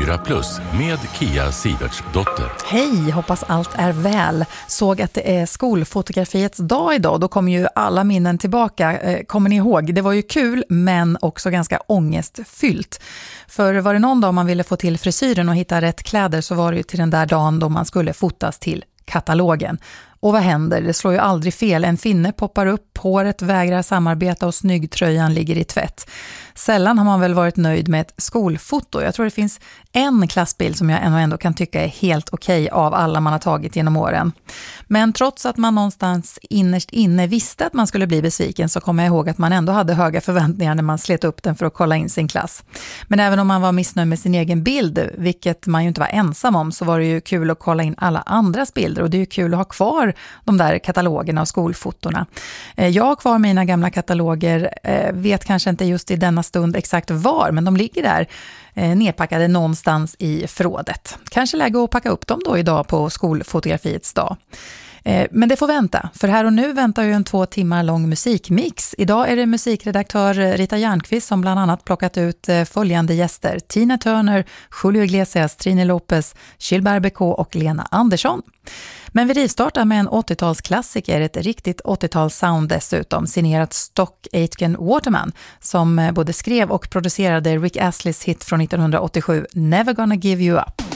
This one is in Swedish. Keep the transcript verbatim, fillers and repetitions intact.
fyra plus med Kia Sivertsdotter. Hej, hoppas allt är väl. Såg att det är skolfotografiets dag idag. Då kommer ju alla minnen tillbaka. Kommer ni ihåg? Det var ju kul men också ganska ångestfyllt. För var det någon dag man ville få till frisyren och hitta rätt kläder så var det ju till den där dagen då man skulle fotas till katalogen. Och vad händer? Det slår ju aldrig fel. En finne poppar upp, håret vägrar samarbeta och snyggtröjan ligger i tvätt. Sällan har man väl varit nöjd med ett skolfoto. Jag tror det finns en klassbild som jag ändå, ändå kan tycka är helt okej av alla man har tagit genom åren. Men trots att man någonstans innerst inne visste att man skulle bli besviken så kommer jag ihåg att man ändå hade höga förväntningar när man slet upp den för att kolla in sin klass. Men även om man var missnöjd med sin egen bild, vilket man ju inte var ensam om, så var det ju kul att kolla in alla andras bilder. Och det är ju kul att ha kvar de där katalogerna och skolfotorna. Jag har kvar mina gamla kataloger, vet kanske inte just i denna stund exakt var, men de ligger där nedpackade någonstans i förrådet. Kanske läge att packa upp dem då idag på skolfotografiets dag. Men det får vänta, för här och nu väntar ju en två timmar lång musikmix. Idag är det musikredaktör Rita Järnqvist som bland annat plockat ut följande gäster. Tina Turner, Julio Iglesias, Trini Lopez, Gilbert Bécaud och Lena Andersson. Men vi rivstartar med en åttiotalsklassiker, ett riktigt åttiotalssound dessutom, signerat Stock Aitken Waterman, som både skrev och producerade Rick Astley's hit från nittonhundraåttiosju, Never Gonna Give You Up.